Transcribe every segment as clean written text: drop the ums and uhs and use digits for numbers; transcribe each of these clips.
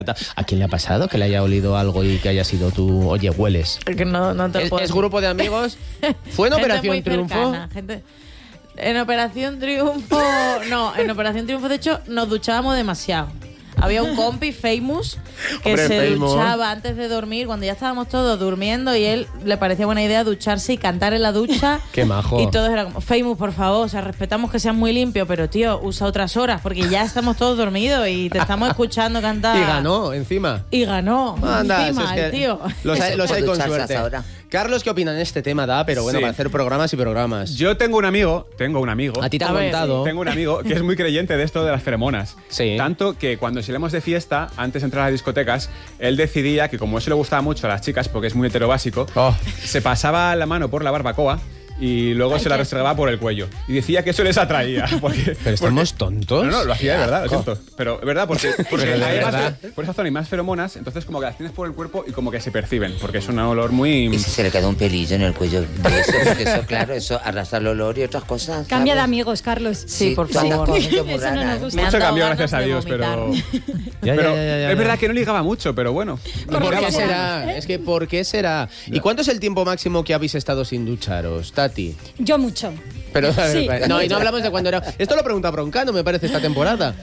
¿A quién le ha pasado que le haya olido algo y que haya sido tú? Oye, hueles. Que no te puedo. ¿Es grupo de amigos? ¿Fue en Operación Triunfo? En Operación Triunfo... No, en Operación Triunfo, de hecho, nos duchábamos demasiado. Había un compi, Famous, que duchaba antes de dormir, cuando ya estábamos todos durmiendo, y él le parecía buena idea ducharse y cantar en la ducha. ¡Qué majo! Y todos eran como, Famous, por favor, o sea, respetamos que seas muy limpio, pero tío, usa otras horas, porque ya estamos todos dormidos y te estamos escuchando cantar. Y ganó, encima. Anda, encima, el tío. Los hay con suerte. Carlos, ¿qué opinan de este tema? Pero bueno, para hacer programas y programas. Yo tengo un amigo. ¿A ti te han contado? Tengo un amigo que es muy creyente de esto de las feromonas. Sí. Tanto que cuando salimos de fiesta, antes de entrar a las discotecas, él decidía que como eso le gustaba mucho a las chicas, porque es muy heterobásico, se pasaba la mano por la barbacoa y luego se la restregaba por el cuello. Y decía que eso les atraía. Pero estamos tontos. No, lo hacía de verdad, lo siento. Pero es verdad, porque verdad. Por esa zona hay más feromonas, entonces como que las tienes por el cuerpo y como que se perciben, porque es un olor muy... Ese se le queda un pelillo en el cuello de eso, porque eso, claro, eso arrastra el olor y otras cosas. Cambia de amigos, Carlos. Sí, por favor. Eso no nos gusta. Mucho cambió, gracias a Dios, pero... Ya. Es verdad que no ligaba mucho, pero bueno. ¿Por qué será? Es que ¿por qué será? ¿Y cuánto es el tiempo máximo que habéis estado sin ducharos, Tati? Yo mucho. Pero Sí. no, y no hablamos de cuando era... Esto lo pregunta Broncano, me parece, esta temporada.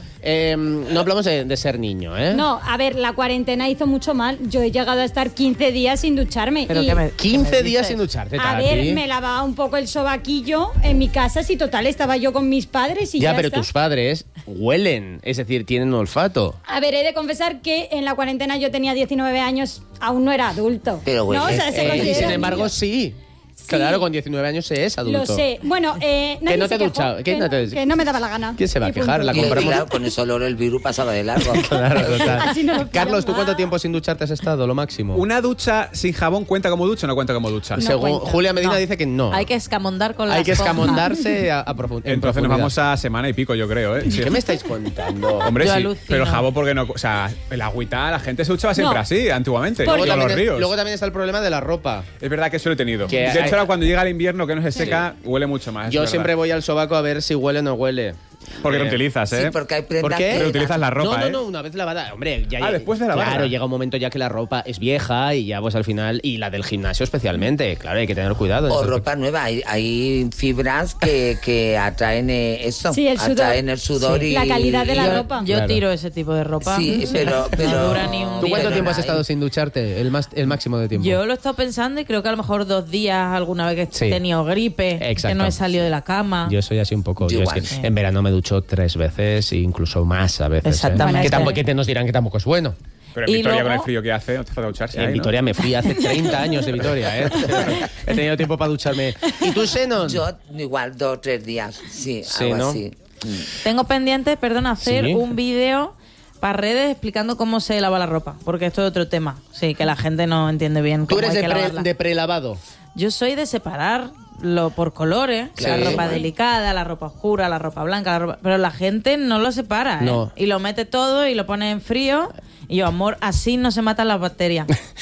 No hablamos de ser niño, ¿eh? No, a ver, la cuarentena hizo mucho mal. Yo he llegado a estar 15 días sin ducharme. Pero y 15 días sin ducharte, Tati. a ver, me lavaba un poco el sobaquillo en mi casa, si total estaba yo con mis padres y ya pero está. tus padres huelen, es decir, tienen olfato. A ver, he de confesar que en la cuarentena yo tenía 19 años, aún no era adulto. Pero bueno, ¿no? O sea, se Y considera sin embargo, niño. sí. Claro, con 19 años se es adulto. Lo sé. Bueno, Que no te he duchado. Que no me daba la gana. ¿Quién se va a Y quejar? punto. La Y compramos. claro, con ese olor el virus pasaba de largo. Claro, total. Así no lo Carlos, ¿tú pillan. cuánto tiempo sin ducharte has estado? Lo máximo. ¿Una ducha sin jabón cuenta como ducha o no cuenta como ducha? Según cuenta. Julia Medina No. dice que no. Hay que escamondar con la Hay que esponja. escamondarse a profundidad. Entonces nos vamos a semana y pico, yo creo, ¿eh? Sí. ¿Qué me estáis contando? Hombre, Yo sí, alucino. pero el jabón porque no... O sea, el agüita, la gente se duchaba siempre No. así, antiguamente, Porque- con los ríos. Luego también está el problema de la ropa. Es verdad que eso lo he tenido. Que De hay- hecho, ahora cuando llega el invierno que no se seca, huele mucho más. Yo es siempre verdad. voy al sobaco a ver si huele o no huele. Porque reutilizas, ¿eh? Sí, porque hay prendas ¿Por qué? que- Reutilizas la ropa, No, una vez lavada. Hombre, ya después de lavarla. Claro, llega un momento ya que la ropa es vieja y ya pues al final, y la del gimnasio especialmente, claro, hay que tener cuidado. O ropa nueva, hay fibras que atraen eso, Sí, el sudor. atraen el sudor y La calidad de la ropa. Yo Claro. tiro ese tipo de ropa. Sí, pero No dura ni un ¿Tú día. cuánto Pero tiempo has no estado hay. sin ducharte? El máximo de tiempo. Yo lo he estado pensando y creo que a lo mejor 2 días alguna vez que Sí. he tenido gripe, Exacto. que no he salido de la cama. Yo soy así un poco. Yo Yo es igual. que en verano me ducho 3 veces, incluso más a veces. Exactamente. Que, que te nos dirán que tampoco es bueno. Pero en Y Vitoria luego- con el frío que hace, no te falta ducharse. En ahí, ¿no? Vitoria me fui hace 30 años de Vitoria, ¿eh? He tenido tiempo para ducharme. ¿Y tú, Xenon? yo igual 2 o 3 días, sí, Sí, algo ¿no? así. Tengo pendiente, perdón, hacer Sí. un vídeo para redes explicando cómo se lava la ropa, porque esto es otro tema. Sí, que la gente no entiende bien Tú cómo eres hay que lavarla. de prelavado. Yo soy de separarlo por colores, Sí. la ropa Bueno. delicada, la ropa oscura, la ropa blanca, pero la gente no lo separa, ¿eh? No. Y lo mete todo y lo pone en frío. Y yo, amor, así no se matan las bacterias.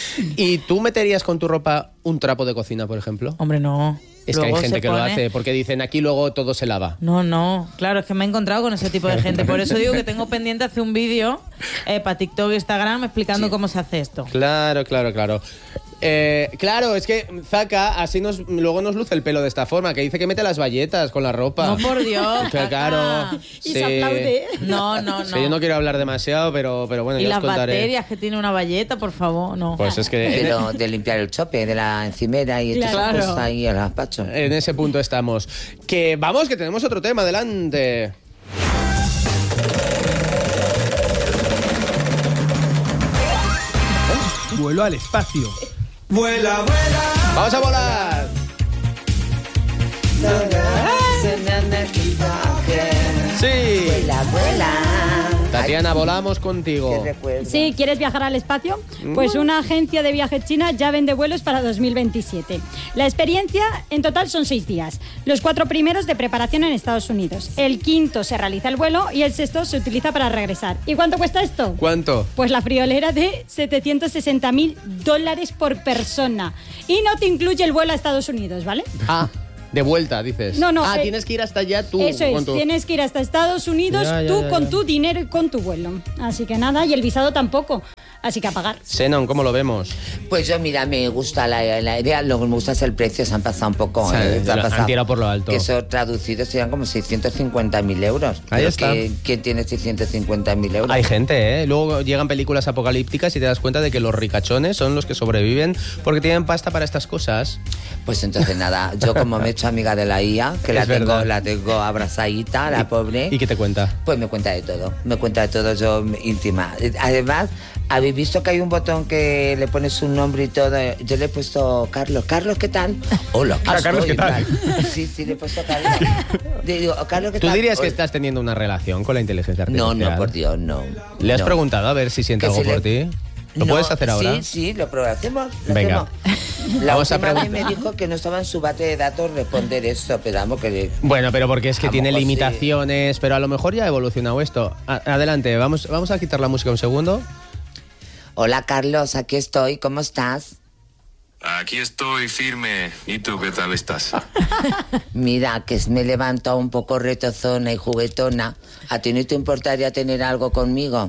¿Y tú meterías con tu ropa un trapo de cocina, por ejemplo? Hombre, no. Es que hay Luego gente se que lo pone- hace porque dicen aquí luego todo se lava. No, claro, es que me he encontrado con ese tipo de gente. Por eso digo que tengo pendiente hacer un vídeo para TikTok e Instagram explicando cómo se hace esto. Claro. Claro, es que Zaka así luego nos luce el pelo de esta forma, que dice que mete las bayetas con la ropa. No, por Dios. Que claro. Y se aplaude. No. Sí, yo no quiero hablar demasiado, pero bueno, Y ya las os contaré. bacterias que tiene una bayeta, por favor, no. Pues es que Pero de limpiar el chope, de la encimera y estas Claro. cosas ahí al gazpacho. en ese punto estamos. Que vamos, que tenemos otro tema, adelante. Vuelo al espacio. ¡Vamos a volar! Sí. Tatiana, volamos contigo. Sí, ¿quieres viajar al espacio? Pues una agencia de viaje china ya vende vuelos para 2027. La experiencia en total son 6 días. Los 4 primeros de preparación en Estados Unidos. El 5º se realiza el vuelo y el 6º se utiliza para regresar. ¿Y cuánto cuesta esto? ¿Cuánto? Pues la friolera de $760.000 por persona. Y no te incluye el vuelo a Estados Unidos, ¿vale? Ah, De vuelta, dices. No, tienes que ir hasta allá tú. Eso es, tienes que ir hasta Estados Unidos con tu dinero y con tu vuelo. Así que nada, y el visado tampoco. Así que a pagar. Zenon, ¿cómo lo vemos? Pues yo, mira, me gusta la idea. Lo que me gusta es el precio. Se han pasado un poco. Han tirado por lo alto. Que eso traducido serían como 650.000 euros. Ahí está. ¿Quién tiene 650.000 euros? Hay gente, ¿eh? Luego llegan películas apocalípticas y te das cuenta de que los ricachones son los que sobreviven porque tienen pasta para estas cosas. Pues entonces nada, yo como me he hecho amiga de la IA, que la tengo abrazadita, la pobre. ¿Y qué te cuenta? Pues me cuenta de todo, yo íntima. Además, ¿habéis visto que hay un botón que le pones un nombre y todo? Yo le he puesto Carlos. Carlos, ¿qué tal? Hola, Carlos, ¿qué tal? Sí, le he puesto Carlos. Digo, Carlos, ¿qué tal? ¿Tú dirías que estás teniendo una relación con la inteligencia artificial? No, por Dios, no. ¿Le has preguntado a ver si siente algo por ti? ¿Lo puedes hacer ahora? Sí, lo hacemos. Venga. Vamos a preguntar. Me dijo que no estaba en su base de datos responder eso, pero vamos que... Bueno, pero porque es que tiene limitaciones, pero a lo mejor ya ha evolucionado esto. Adelante, vamos a quitar la música un segundo. Hola, Carlos, aquí estoy. ¿Cómo estás? Aquí estoy firme. ¿Y tú qué tal estás? Mira, que me he levantado un poco retozona y juguetona. ¿A ti no te importaría tener algo conmigo?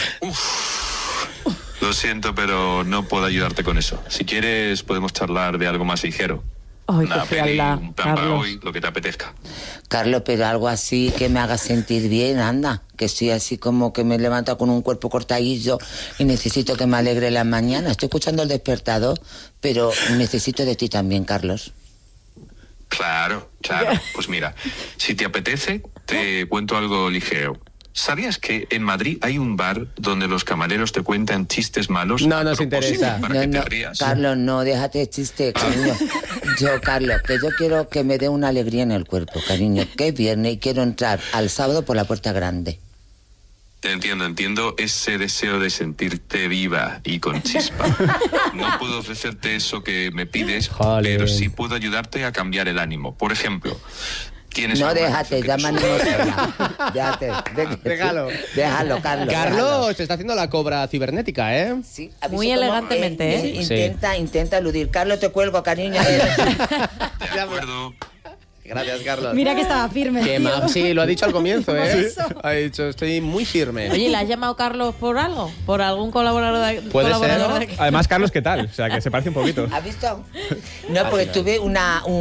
Lo siento, pero no puedo ayudarte con eso. Si quieres, podemos charlar de algo más ligero. Una peli, un plan para hoy, lo que te apetezca. Carlos, pero algo así que me haga sentir bien, anda. Que estoy así como que me levanto con un cuerpo cortadillo y necesito que me alegre la mañana. Estoy escuchando el despertador, pero necesito de ti también, Carlos. Claro. Pues mira, si te apetece, te cuento algo ligero. ¿Sabías que en Madrid hay un bar donde los camareros te cuentan chistes malos? No nos interesa. Para que te rías. Carlos, no, déjate de chiste, cariño. Carlos, que yo quiero que me dé una alegría en el cuerpo, cariño. Que es viernes y quiero entrar al sábado por la puerta grande. Te entiendo ese deseo de sentirte viva y con chispa. No puedo ofrecerte eso que me pides, pero sí puedo ayudarte a cambiar el ánimo. Por ejemplo... No, déjate, ya me animo sola. Déjalo, Carlos. Carlos, se está haciendo la cobra cibernética, ¿eh? Sí, muy elegantemente, ¿eh? Intenta eludir. Carlos, te cuelgo, cariño. De acuerdo. Gracias, Carlos. Mira que estaba firme. Sí, lo ha dicho al comienzo, ¿eh? Eso. Ha dicho, estoy muy firme. Oye, ¿le has llamado Carlos por algo? ¿Por algún colaborador de aquí? Además, Carlos, ¿qué tal? O sea, que se parece un poquito. ¿Has visto? No, porque tuve un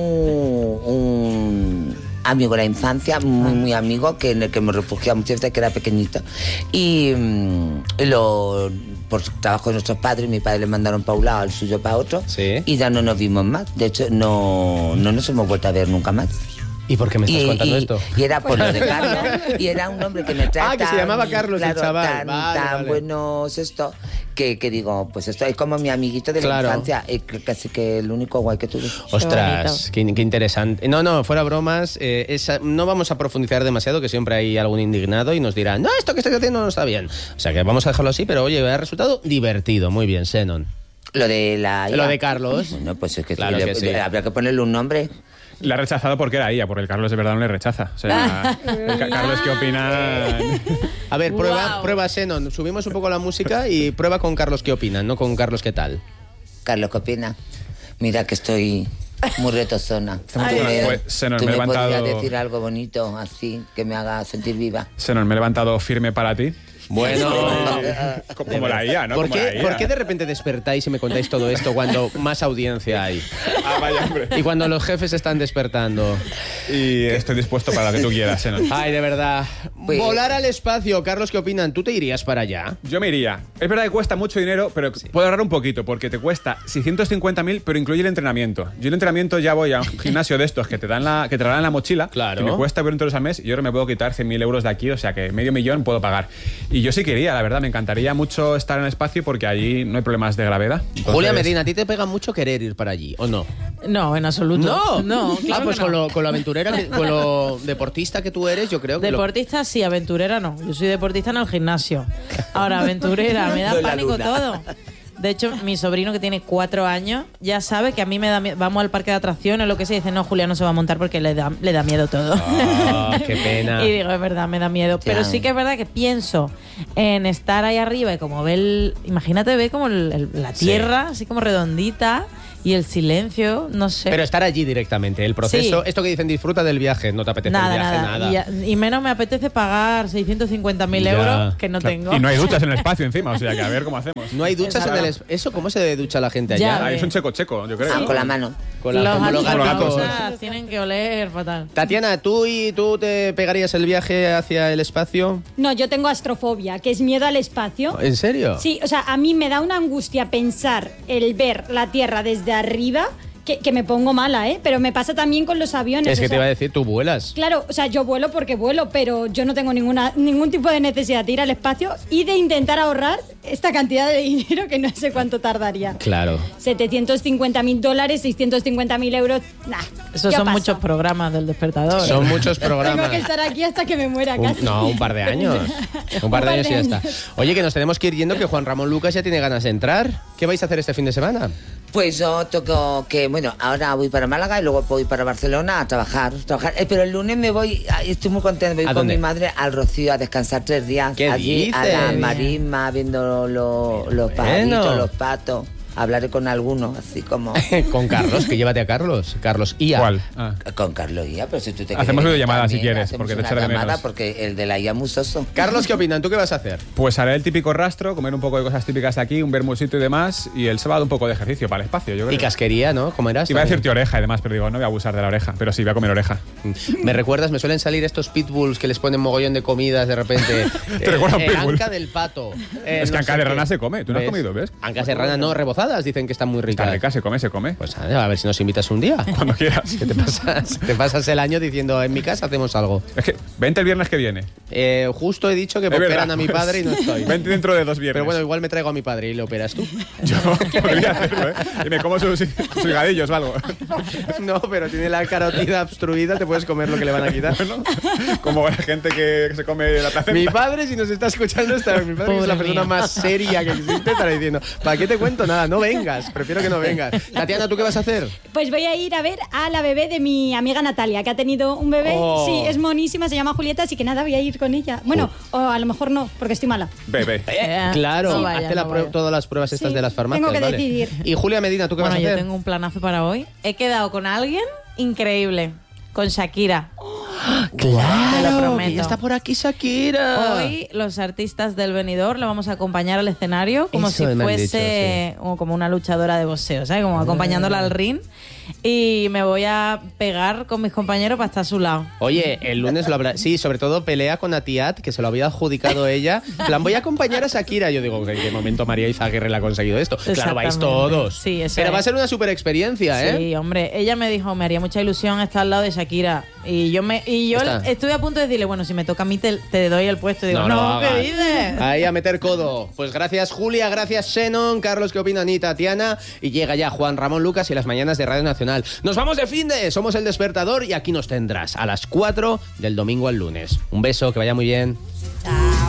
amigo de la infancia, muy amigo, en el que me refugiaba muchas veces, que era pequeñito. Y por trabajo de nuestros padres, mi padre le mandaron para un lado, al suyo para otro. Sí. Y ya no nos vimos más. De hecho, no nos hemos vuelto a ver nunca más. ¿Y por qué me estás contando esto? Y era por lo de Carlos. Y era un hombre que me trata... que se llamaba Carlos, el chaval. Tan buenos esto... Que digo, pues esto es como mi amiguito de la infancia, casi que el único guay que tuve. Ostras, qué interesante. No, fuera bromas, no vamos a profundizar demasiado, que siempre hay algún indignado y nos dirá, no, esto que estoy haciendo no está bien. O sea que vamos a dejarlo así, pero oye, ha resultado divertido. Muy bien, Zenon. Lo de Carlos. Bueno, pues es que, claro que sí. Habría que ponerle un nombre. Le ha rechazado porque era ella, porque el Carlos de verdad no le rechaza. O sea, Carlos, ¿qué opina? A ver, prueba, Zenon. Subimos un poco la música y prueba con Carlos qué opinan, no con Carlos qué tal. Carlos, ¿qué opina? Mira que estoy muy retozona. Pues, Zenon, me he levantado... podrías decir algo bonito, así, que me haga sentir viva. Zenon, me he levantado firme para ti. Bueno, como la IA, ¿no? ¿Por qué de repente despertáis y me contáis todo esto cuando más audiencia hay? Vaya, hombre. Y cuando los jefes están despertando. Y estoy dispuesto para lo que tú quieras, Zenon. Ay, de verdad. Pues... Volar al espacio, Carlos, ¿qué opinan? ¿Tú te irías para allá? Yo me iría. Es verdad que cuesta mucho dinero, pero puedo ahorrar un poquito, porque te cuesta 650.000, pero incluye el entrenamiento. Yo el entrenamiento ya voy a un gimnasio de estos que te traerán la mochila, claro, que me cuesta 20 euros al mes, y ahora me puedo quitar 100.000 euros de aquí, o sea que $500.000 puedo pagar. Y yo sí quería, la verdad, me encantaría mucho estar en el espacio porque allí no hay problemas de gravedad. Entonces... Julia Medina, ¿a ti te pega mucho querer ir para allí o no? No, en absoluto. No, claro pues que no. con lo aventurera, con lo deportista que tú eres, yo creo que... Deportista sí, aventurera no. Yo soy deportista en el gimnasio. Ahora, aventurera, me da pánico todo. De hecho, mi sobrino, que tiene 4 años, ya sabe que a mí me da miedo. Vamos al parque de atracciones o lo que sea, y dice, no, Julia no se va a montar porque le da miedo todo. Qué pena. Y digo, es verdad, me da miedo. Pero sí que es verdad que pienso en estar ahí arriba y como imagínate, ve como la tierra, así como redondita, y el silencio, no sé. Pero estar allí directamente, el proceso, Sí. esto que dicen disfruta del viaje, no te apetece el viaje, nada. Y menos me apetece pagar 650.000 Ya. euros que no tengo. Y no hay duchas en el espacio encima, o sea que a ver cómo hacemos. No hay duchas en el... ¿Eso cómo se ducha la gente Ya, allá? Ahí es un checo, yo creo. Ah, ¿no? con la mano. Con la- Los como los astronautas gatos. tienen que oler fatal. Tatiana, ¿tú te pegarías el viaje hacia el espacio? No, yo tengo astrofobia, que es miedo al espacio. ¿En serio? Sí, o sea, a mí me da una angustia pensar el ver la Tierra desde arriba, que me pongo mala, ¿eh? Pero me pasa también con los aviones. Es que o te sea, iba a decir, tú vuelas. Claro, o sea, yo vuelo porque vuelo, pero yo no tengo ningún tipo de necesidad de ir al espacio y de intentar ahorrar esta cantidad de dinero que no sé cuánto tardaría. Claro. $750.000, 650.000 euros, nah. Esos yo son paso. muchos programas del despertador. Son muchos Tengo programas. que estar aquí hasta que me muera casi. Un par de años. Un par de años y ya está. Oye, que nos tenemos que ir yendo, que Juan Ramón Lucas ya tiene ganas de entrar. ¿Qué vais a hacer este fin de semana? Pues yo tengo que, bueno, ahora voy para Málaga y luego voy para Barcelona a trabajar. Pero el lunes me voy, estoy muy contenta, voy ¿A con dónde? mi madre al Rocío a descansar 3 días. ¿Qué allí a la dices? marisma, viendo los Bueno. pajaritos, los patos. Hablaré con algunos, así como... Con Carlos, que llévate a Carlos. Carlos IA. ¿Cuál? Ah. Con Carlos Ia, pero si tú te Hacemos quieres venir videollamada, si también, quieres, hacemos porque te una echaré de llamada menos. porque el de la IA es muy soso. Carlos, ¿qué opinan? ¿Tú qué vas a hacer? Pues haré el típico rastro, comer un poco de cosas típicas de aquí, un vermusito y demás, y el sábado un poco de ejercicio para el espacio, yo creo. Y casquería, ¿no? ¿Cómo eras? Iba a decirte oreja y demás, pero digo, no voy a abusar de la oreja, pero sí, voy a comer oreja. Me recuerdas, me suelen salir estos pitbulls que les ponen mogollón de comidas de repente. Te recuerda un pitbull. Anca del pato. Es que no anca sé de qué. rana se come, tú no has comido, ¿ves? Ancas de rana no rebozadas, dicen que están muy ricas. Está rica, se come. Pues a ver si nos invitas un día. Cuando quieras. Que te pasas el año diciendo, en mi casa hacemos algo. Es que, vente el viernes que viene. Justo he dicho que Es operan verdad, a mi padre y no estoy. Vente dentro de 2 viernes. Pero bueno, igual me traigo a mi padre y le operas tú. Yo podría hacerlo, ¿eh? Y me como sus higadillos o algo. No, pero tiene la carotida obstruida, te puedes comer lo que le van a quitar. Bueno, como la gente que se come la placenta. Mi padre, si nos está escuchando, mi padre que es Pobre la persona mío. más seria que existe, estará diciendo, ¿para qué te cuento nada? No vengas, prefiero que no vengas. Tatiana, ¿tú qué vas a hacer? Pues voy a ir a ver a la bebé de mi amiga Natalia, que ha tenido un bebé. Oh. Sí, es monísima, se llama Julieta, así que nada, voy a ir con ella. Bueno, o a lo mejor no, porque estoy mala. Bebé. Claro, No vaya, hazte no vaya. todas las pruebas estas Sí, de las farmacias. tengo que ¿vale? decidir. Y Julia Medina, ¿tú qué Bueno, vas a yo hacer? tengo un planazo para hoy. He quedado con alguien increíble, con Shakira. Te lo Claro, prometo. que ya está por aquí Shakira. Hoy los artistas del Benidorm le vamos a acompañar al escenario como Eso si me han fuese dicho, o como una luchadora de boxeo, ¿sabes? Como acompañándola al ring. Y me voy a pegar con mis compañeros para estar a su lado. Oye, el lunes lo habrá... Sí, sobre todo pelea con Atiat, que se lo había adjudicado ella. En plan, voy a acompañar a Shakira. Yo digo, ¿en qué momento María Izaguirre le ha conseguido esto? Claro, vais Exactamente. todos. Sí, eso Pero va a es. ser una super experiencia, ¿eh? Sí, hombre, ella me dijo, me haría mucha ilusión estar al lado de Shakira. Y yo Está. estuve a punto de decirle, bueno, si me toca a mí te doy el puesto. Y digo, lo no, ¿qué hagas. dices? Ahí a meter codo. Pues gracias Julia, gracias Shannon, Carlos, ¿qué opinan? Y Tatiana. Y llega ya Juan Ramón Lucas y las mañanas de Radio Nacional. Nos vamos de finde, somos El Despertador y aquí nos tendrás a las 4 del domingo al lunes. Un beso, que vaya muy bien.